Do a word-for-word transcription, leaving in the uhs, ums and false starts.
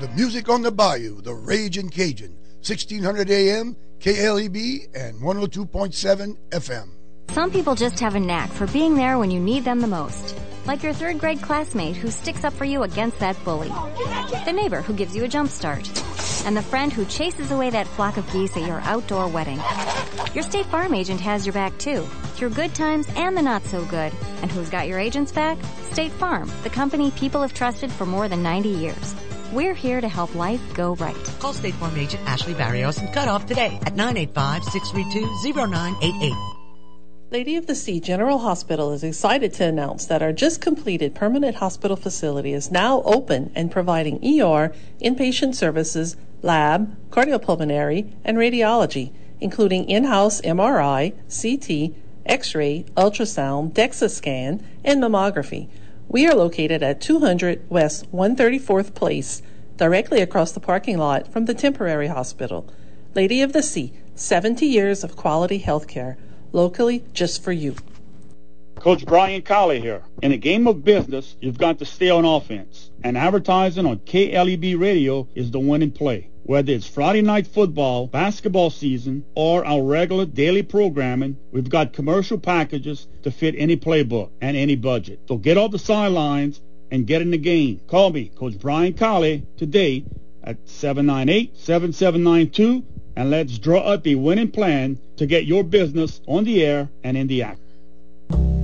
The music on the bayou, the Ragin' Cajun, sixteen hundred A M, K L E B, and one oh two point seven F M. Some people just have a knack for being there when you need them the most. Like your third grade classmate who sticks up for you against that bully. The neighbor who gives you a jump start. And the friend who chases away that flock of geese at your outdoor wedding. Your State Farm agent has your back too, through good times and the not so good. And who's got your agent's back? State Farm, the company people have trusted for more than ninety years. We're here to help life go right. Call State Farm agent Ashley Barrios and cut off today at nine eight five, six three two, zero nine eight eight. Lady of the Sea General Hospital is excited to announce that our just completed permanent hospital facility is now open and providing E R, inpatient services, lab, cardiopulmonary, and radiology, including in-house M R I, C T, X-ray, ultrasound, DEXA scan, and mammography. We are located at two hundred West one hundred thirty-fourth Place, directly across the parking lot from the temporary hospital. Lady of the Sea, seventy years of quality health care, locally just for you. Coach Brian Colley here. In a game of business, you've got to stay on offense, and advertising on K L E B radio is the winning play. Whether it's Friday night football, basketball season, or our regular daily programming, we've got commercial packages to fit any playbook and any budget. So get off the sidelines and get in the game. Call me, Coach Brian Colley, today at seven nine eight, seven seven nine two, and let's draw up a winning plan to get your business on the air and in the act.